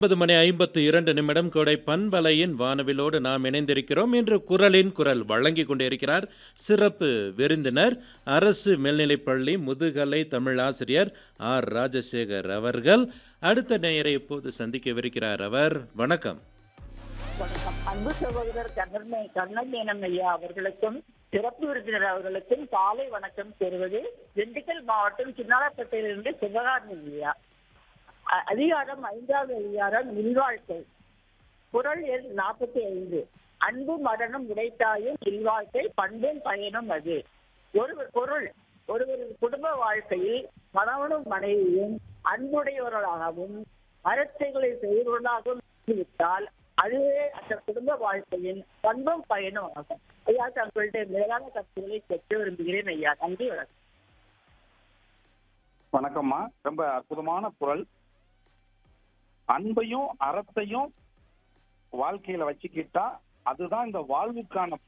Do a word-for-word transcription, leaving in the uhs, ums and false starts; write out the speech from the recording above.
ஒன்பது மணி ஐம்பத்து இரண்டு நிமிடம் கோடை பண்பலையின் வானவிலோடு நாம் இணைந்திருக்கிறோம். இன்று குரலின் குரல் வழங்கிக் கொண்டிருக்கிறார் சிறப்பு விருந்தினர் அரசு மேல்நிலைப்பள்ளி முதுகலை தமிழாசிரியர் ஆர் ராஜசேகர் அவர்கள். அடுத்த நேயரை இப்போது சந்திக்கவிருக்கிறார் அவர். வணக்கம். வணக்கம். அன்பு சகோதரர் கண்ணன் கண்ணன் ஐயா அவர்களுக்கும் சிறப்பு விருந்தினர் அவர்களுக்கும் காலை வணக்கம் பெறுவது திண்டுக்கல் மாவட்டம் சின்னாலப்பேட்டையிலிருந்து சிவகாமி ஐயா. அதிகாரம் ஐந்தாவது அதிகாரம் இல்வாழ்க்கை. குறள் எண் நாற்பத்தி ஐந்து. அன்பு மரணம் உடைத்தாயும் இல்வாழ்க்கை பண்பும் பயனும் அது. ஒரு பொருள் ஒருவரின் குடும்ப வாழ்க்கையில் கணவனும் மனைவியும் அன்புடையவர்களாகவும் அறத்தைகளை செய்வர்களாகவும் விட்டால் அதுவே அந்த குடும்ப வாழ்க்கையின் பண்பும் பயனும் ஆகும். ஐயா, தங்களுடைய மேலான கருத்துக்களை பெற்று விரும்புகிறேன் ஐயா. நன்றி. வணக்கம். வணக்கம்மா. ரொம்ப அற்புதமான குறள். அன்பையும் அறத்தையும் வாழ்க்கையில வச்சுக்கிட்டா அதுதான் இந்த வாழ்வுக்கான